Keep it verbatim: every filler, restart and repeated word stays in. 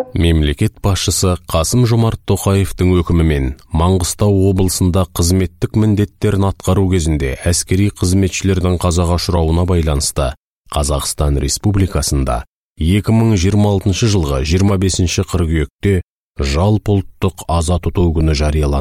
Мемлекет басшысы Қасым-Жомарт Тоқаевтың өкімімен Маңғыстау облысында қызметтік міндеттерін атқару кезінде әскери қызметшілердің қазаға ұшырауына байланысты Қазақстан Республикасында екі мың жиырма алтыншы жылғы жиырма бесінші қыркүйекте жалпыұлттық аза тұту күні жарияланды.